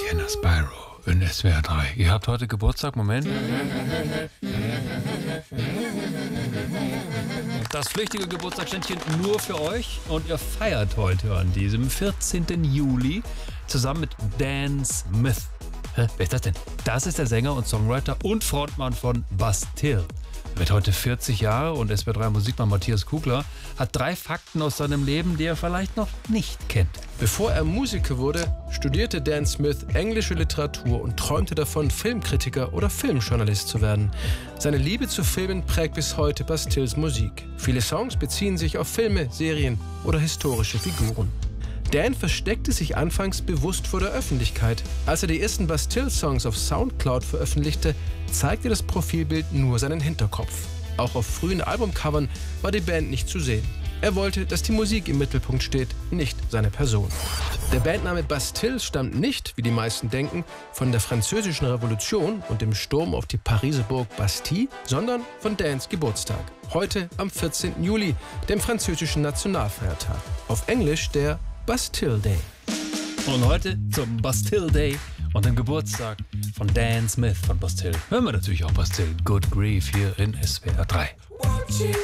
Kenner Spyro in SWR 3. Ihr habt heute Geburtstag, Moment. Das flüchtige Geburtstagsständchen nur für euch und ihr feiert heute an diesem 14. Juli zusammen mit Dan Smith. Wer ist das denn? Das ist der Sänger und Songwriter und Frontmann von Bastille. Er wird heute 40 Jahre und SWR 3 Musikmann Matthias Kugler hat 3 Fakten aus seinem Leben, die er vielleicht noch nicht kennt. Bevor er Musiker wurde, studierte Dan Smith englische Literatur und träumte davon, Filmkritiker oder Filmjournalist zu werden. Seine Liebe zu Filmen prägt bis heute Bastilles Musik. Viele Songs beziehen sich auf Filme, Serien oder historische Figuren. Dan versteckte sich anfangs bewusst vor der Öffentlichkeit. Als er die ersten Bastille-Songs auf Soundcloud veröffentlichte, zeigte das Profilbild nur seinen Hinterkopf. Auch auf frühen Albumcovern war die Band nicht zu sehen. Er wollte, dass die Musik im Mittelpunkt steht, nicht seine Person. Der Bandname Bastille stammt nicht, wie die meisten denken, von der Französischen Revolution und dem Sturm auf die Pariser Burg Bastille, sondern von Dans Geburtstag. Heute am 14. Juli, dem französischen Nationalfeiertag. Auf Englisch der Bastille Day. Und heute zum Bastille Day und dem Geburtstag von Dan Smith von Bastille hören wir natürlich auch Bastille Good Grief hier in SWR 3.